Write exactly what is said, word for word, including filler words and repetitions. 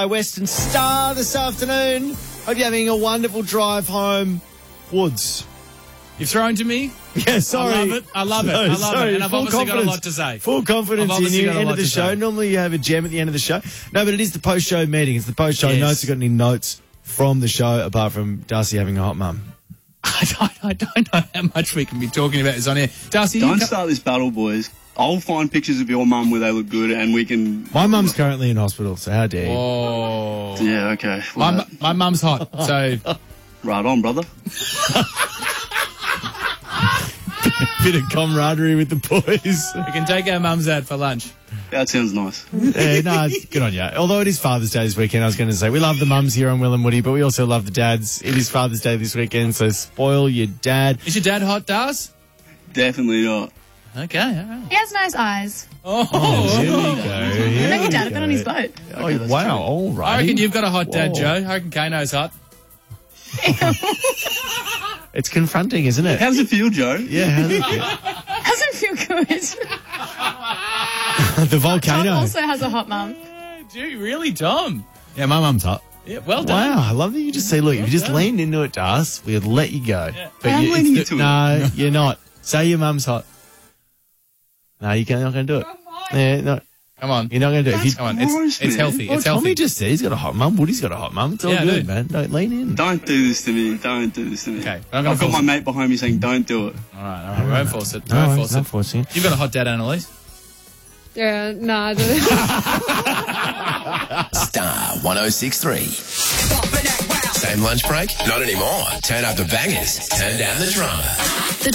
Western Star this afternoon. Hope you're having a wonderful drive home. Woods. You've thrown to me? Yeah, sorry. I love it. I love it. No, I love sorry. it. And I've Full obviously got a confidence. lot to say. Full confidence I've in obviously you. got a End lot of the to show. say. Normally you have a gem at the end of the show. No, but it is the post-show meeting. It's the post-show Yes. notes. You got any notes from the show apart from Darcy having a hot mum? I don't, I don't know how much we can be talking about this on here. Darcy, you Don't co- start this battle, boys. I'll find pictures of your mum where they look good and we can... My mum's currently in hospital, so how dare you? Oh. Yeah, okay. My, Well, mu- my mum's hot, so right on, brother. Bit of camaraderie with the boys. we can take our mums out for lunch. That sounds nice. Yeah, no, it's good on you. Although it is Father's Day this weekend, I was going to say, we love the mums here on Will and Woody, but we also love the dads. It is Father's Day this weekend, so spoil your dad. Is your dad hot, Dars? Definitely not. Okay, all right. He has nice eyes. Oh, Here we go. Here Make we your dad. I've go. been on his boat. Oh, wow, all right. I reckon you've got a hot dad, Whoa. Joe. I reckon Kano's hot. It's confronting, isn't it? How does it feel, Joe? Yeah, how does it feel? Doesn't feel good. The Tom volcano. also has a hot mum. Dude, really, Tom? Yeah, my mum's hot. Yeah, well done. Wow, I love that you just say, look, if you just leaned into it to us, we'd let you go. But I'm you, leaning it's the- into it. No, you're not. Say your mum's hot. No, you're not going to do it. Yeah, no, Come on. you're not going to do it. If you, Come on, it's, gross, it's man. healthy. well, It's Tommy healthy. just said he's got a hot mum. Woody's got a hot mum. It's all Yeah, good, dude. man. Don't lean in. Don't do this to me. Don't do this to me. Okay, I'm gonna I've got force my it. mate behind me saying, don't do it. All right, all right. We won't force it. We No, won't force not it. forcing it. You've got a hot dad, Annalise. Yeah, nah, I don't. Star one oh six point three. Same lunch break? Not anymore. Turn up the bangers. Turn down the drama.